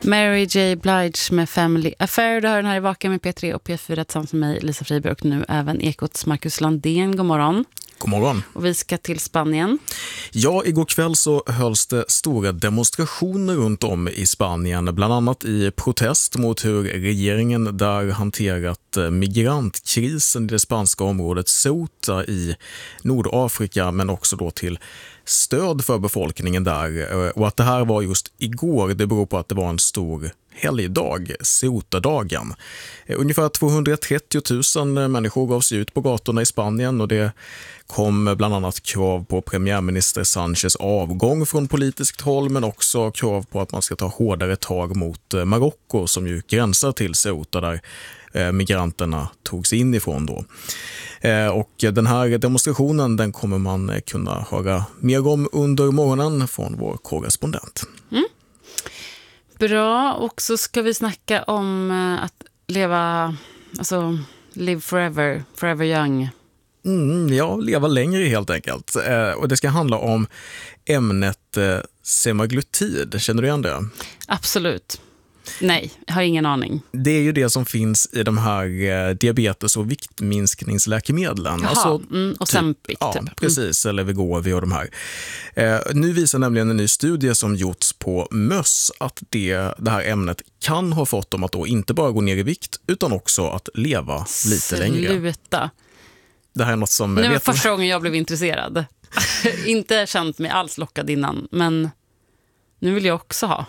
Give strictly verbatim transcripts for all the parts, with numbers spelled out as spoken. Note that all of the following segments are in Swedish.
Mary J. Blige med Family Affair. Du hör den här i Vaken med P tre och P fyra tillsammans med mig, Lisa Friberg, och nu även Ekots Marcus Landén. God morgon. God morgon. Och vi ska till Spanien. Ja, igår kväll så hölls det stora demonstrationer runt om i Spanien, bland annat i protest mot hur regeringen där hanterat migrantkrisen i det spanska området Ceuta i Nordafrika, men också då till stöd för befolkningen där. Och att det här var just igår, det beror på att det var en stor helgdag, Ceuta-dagen. Ungefär tvåhundratrettio tusen människor gav sig ut på gatorna i Spanien, och det kom bland annat krav på premiärminister Sánchez avgång från politiskt håll, men också krav på att man ska ta hårdare tag mot Marocko som ju gränsar till Ceuta där migranterna togs in ifrån då. Och den här demonstrationen, den kommer man kunna höra mer om under morgonen från vår korrespondent. Mm. Bra, och så ska vi snacka om att leva, alltså live forever, forever young. Mm, ja, leva längre helt enkelt. Eh, och det ska handla om ämnet eh, semaglutid. Känner du igen det? Absolut. Nej, jag har ingen aning. Det är ju det som finns i de här eh, diabetes- och viktminskningsläkemedlen. Jaha, alltså, mm, och Ozempic. Ja, typ. precis. Eller Wegovy och de här. Eh, nu visar nämligen en ny studie som gjorts på möss att det, det här ämnet kan ha fått dem att då inte bara gå ner i vikt utan också att leva lite Sluta. längre. Sluta. Det här är något som... Det var vet första gången jag blev intresserad. Inte känt mig alls lockad innan, men nu vill jag också ha.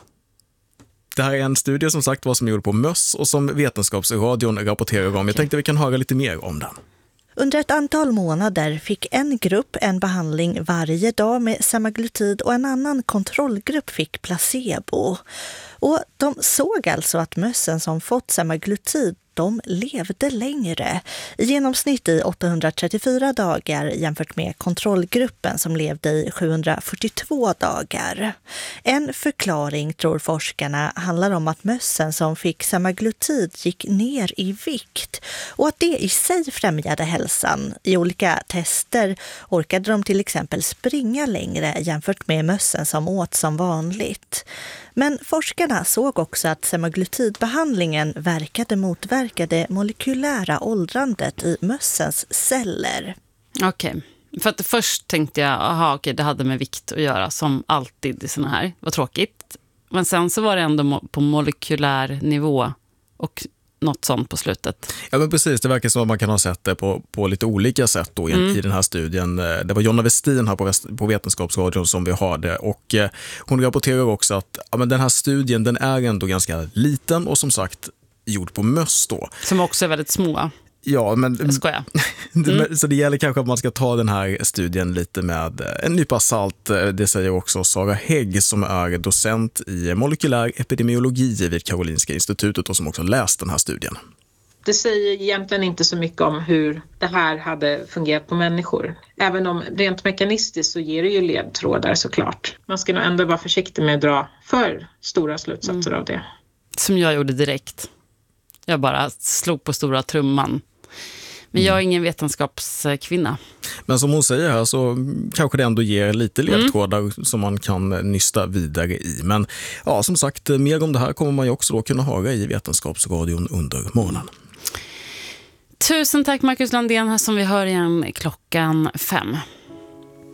Det här är en studie som sagt var som gjord på möss och som Vetenskapsradion rapporterar om. Jag tänkte vi kan höra lite mer om den. Under ett antal månader fick en grupp en behandling varje dag med semaglutid och en annan kontrollgrupp fick placebo. Och de såg alltså att mössen som fått semaglutid, de levde längre, i genomsnitt i åttahundratrettiofyra dagar jämfört med kontrollgruppen som levde i sjuhundrafyrtiotvå dagar. En förklaring, tror forskarna, handlar om att mössen som fick semaglutid gick ner i vikt och att det i sig främjade hälsan. I olika tester orkade de till exempel springa längre jämfört med mössen som åt som vanligt. Men forskarna såg också att semaglutidbehandlingen verkade motverka det molekylära åldrandet i mössens celler. Okej, okay. För att först tänkte jag, aha, okej, okay, det hade med vikt att göra som alltid i såna här. Vad tråkigt. Men sen så var det ändå på molekylär nivå och något sånt på slutet. Ja, men precis, det verkar som att man kan ha sett det på, på lite olika sätt då i, mm. i den här studien. Det var Jonna Westin här på, Väst, på Vetenskapsradion som vi hade, och eh, hon rapporterar också att ja, men den här studien, den är ändå ganska liten och som sagt gjord på möss då. Som också är väldigt små. Ja, men jag skojar. Mm. Så det gäller kanske att man ska ta den här studien lite med en nypa salt. Det säger också Sara Hägg som är docent i molekylär epidemiologi vid Karolinska institutet och som också läst den här studien. Det säger egentligen inte så mycket om hur det här hade fungerat på människor. Även om rent mekanistiskt så ger det ju ledtrådar såklart. Man ska nog ändå vara försiktig med att dra för stora slutsatser mm. av det. Som jag gjorde direkt. Jag bara slog på stora trumman. Men jag är ingen vetenskapskvinna. Men som hon säger här så kanske det ändå ger lite ledtrådar mm. som man kan nysta vidare i. Men ja, som sagt, mer om det här kommer man ju också då kunna höra i Vetenskapsradion under morgonen. Tusen tack Marcus Landén, här som vi hör igen klockan fem.